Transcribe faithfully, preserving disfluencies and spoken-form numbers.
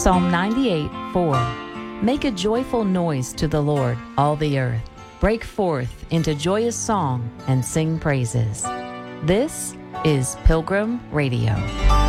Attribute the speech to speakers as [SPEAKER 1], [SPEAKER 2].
[SPEAKER 1] Psalm ninety-eight, four. Make a joyful noise to the Lord, all the earth. Break forth into joyous song and sing praises. This is Pilgrim Radio.